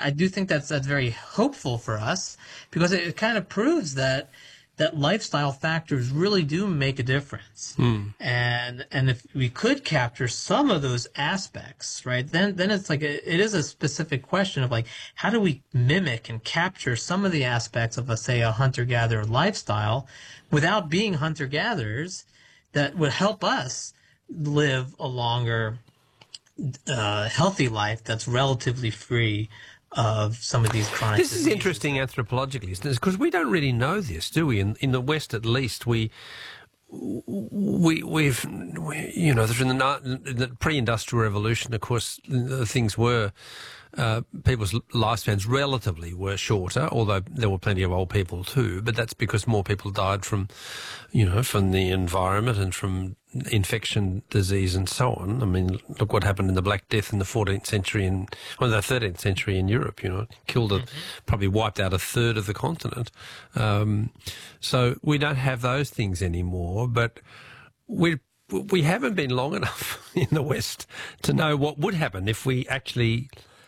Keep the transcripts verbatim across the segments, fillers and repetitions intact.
I, I do think that's that's very hopeful for us because it, it kind of proves that that lifestyle factors really do make a difference. Mm. And and if we could capture some of those aspects, right, then then it's like a, it is a specific question of like how do we mimic and capture some of the aspects of, let's say, a hunter-gatherer lifestyle without being hunter-gatherers that would help us live a longer, uh, healthy life that's relatively free of some of these chronic This is diseases. interesting anthropologically, isn't it? Because we don't really know this, do we? In, in the West, at least, we we we've we, you know, in the, in the pre-industrial revolution, of course, the things were uh, people's lifespans relatively were shorter, although there were plenty of old people too. But that's because more people died from, you know, from the environment and from infection, disease, and so on. I mean, look what happened in the Black Death in the fourteenth century and well, the thirteenth century in Europe. You know, killed a, mm-hmm. probably wiped out a third of the continent. Um, so we don't have those things anymore. But we we haven't been long enough in the West to know what would happen if we actually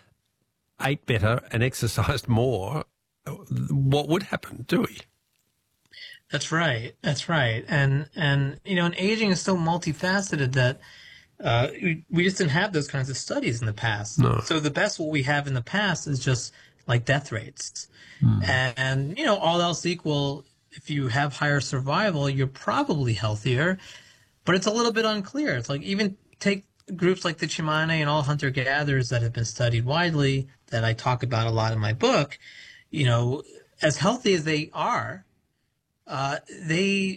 ate better and exercised more. What would happen, do we? That's right. That's right. And, and you know, and aging is so multifaceted that uh, we, we just didn't have those kinds of studies in the past. No. So the best what we have in the past is just like death rates. Mm. And, and, you know, all else equal, if you have higher survival, you're probably healthier. But it's a little bit unclear. It's like even take groups like the Tsimane and all hunter-gatherers that have been studied widely that I talk about a lot in my book, you know, as healthy as they are, Uh, they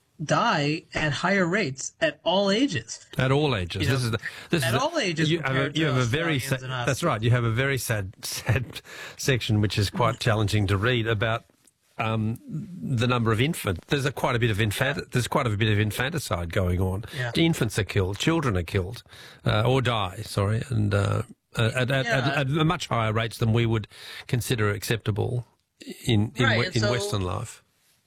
die at higher rates at all ages. At all ages. You know, this is the, this at is all the, ages. You have a, you have a very sad, that's right. You have a very sad sad section which is quite challenging to read about um, the number of infants. There's a, quite a bit of infant. Yeah. There's quite a bit of infanticide going on. Yeah. Infants are killed. Children are killed, uh, or die. Sorry, and uh, at, at, Yeah. at, at much higher rates than we would consider acceptable in in, Right, in so, Western life.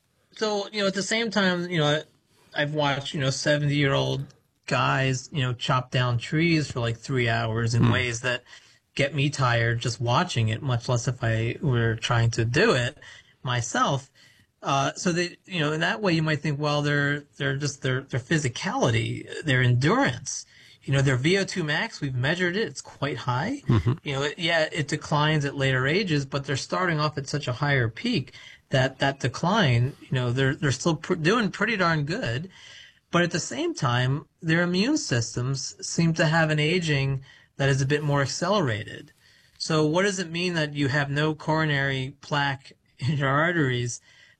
So, you know, at the same time, you know, I've watched, you know, seventy-year-old guys, you know, chop down trees for like three hours in Mm. ways that get me tired just watching it, much less if I were trying to do it myself. Uh, so they, you know, in that way you might think, well, they're, they're just their, their physicality, their endurance, you know, their V O two max, we've measured it. It's quite high. Mm-hmm. You know, it, yeah, it declines at later ages, but they're starting off at such a higher peak that that decline, you know, they're they're still pr- doing pretty darn good, but at the same time, their immune systems seem to have an aging that is a bit more accelerated. So what does it mean that you have no coronary plaque in your arteries,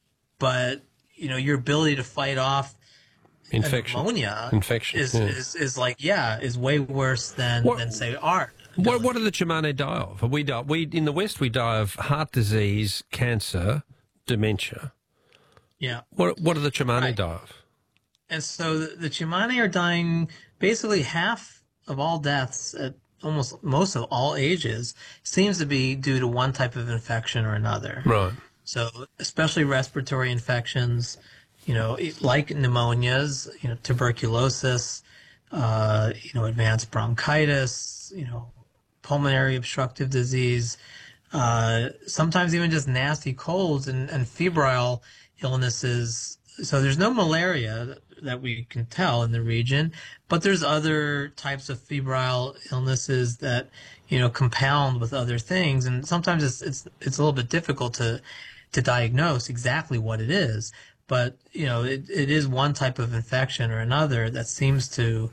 but you know your ability to fight off Infection. pneumonia Infection is, yeah. is is like yeah is way worse than What- than say art. What, what do the Tsimane die of? We die, we in the West we die of heart disease, cancer, dementia. Yeah. What what do the Tsimane Right. die of? And so the, the Tsimane are dying, basically half of all deaths at almost most of all ages seems to be due to one type of infection or another. Right. So especially respiratory infections, you know, like pneumonias, you know, tuberculosis, uh, you know, advanced bronchitis, you know, pulmonary obstructive disease, uh, sometimes even just nasty colds and, and febrile illnesses. So there's no malaria that we can tell in the region, but there's other types of febrile illnesses that, you know, compound with other things. And sometimes it's, it's, it's a little bit difficult to, to diagnose exactly what it is. But, you know, it, it is one type of infection or another that seems to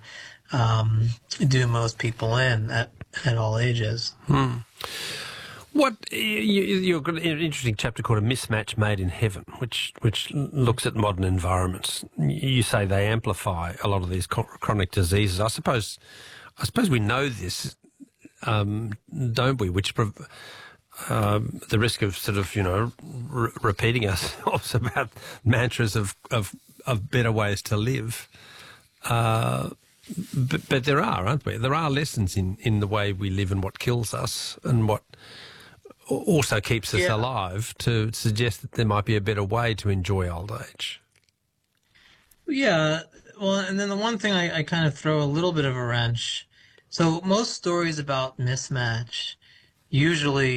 um, do most people in at, at all ages. Hmm. What you, you've got an interesting chapter called "A Mismatch Made in Heaven," which which looks at modern environments. You say they amplify a lot of these chronic diseases. I suppose, I suppose we know this, um, don't we? Which um, the risk of sort of you know re- repeating ourselves about mantras of of, of better ways to live. Uh, but, but there are, aren't there? There are lessons in, in the way we live and what kills us and what also keeps us Yeah. alive to suggest that there might be a better way to enjoy old age. Yeah, well, and then the one thing I, I kind of throw a little bit of a wrench. So most stories about mismatch usually